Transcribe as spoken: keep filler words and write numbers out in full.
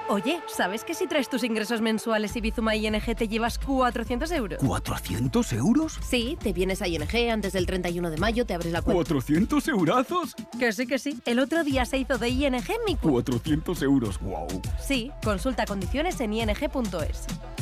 Oye, ¿sabes que si traes tus ingresos mensuales y Bizuma I N G te llevas cuatrocientos euros? ¿cuatrocientos euros? Sí, te vienes a I N G antes del treinta y uno de mayo, te abres la cuenta. ¿cuatrocientos eurazos? Que sí, que sí. El otro día se hizo de I N G mi cuenta. cuatrocientos euros, wow. Sí, consulta condiciones en i n g punto es.